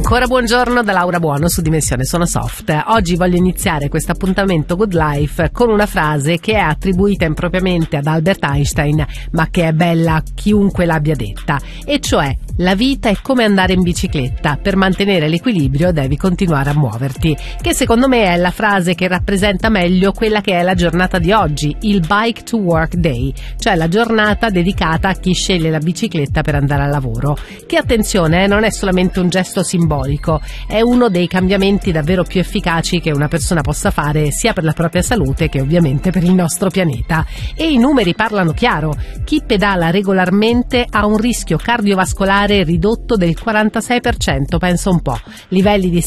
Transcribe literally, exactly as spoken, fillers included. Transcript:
Ancora buongiorno da Laura Buono su Dimensione Sono Soft. Oggi voglio iniziare questo appuntamento Good Life con una frase che è attribuita impropriamente ad Albert Einstein, ma che è bella a chiunque l'abbia detta, e cioè: la vita è come andare in bicicletta, per mantenere l'equilibrio devi continuare a muoverti, che secondo me è la frase che rappresenta meglio quella che è la giornata di oggi, il Bike to Work Day, cioè la giornata dedicata a chi sceglie la bicicletta per andare al lavoro, che attenzione, non è solamente un gesto simbolico, è uno dei cambiamenti davvero più efficaci che una persona possa fare sia per la propria salute che ovviamente per il nostro pianeta. E i numeri parlano chiaro: chi pedala regolarmente ha un rischio cardiovascolare ridotto del quarantasei per cento, pensa un po', livelli di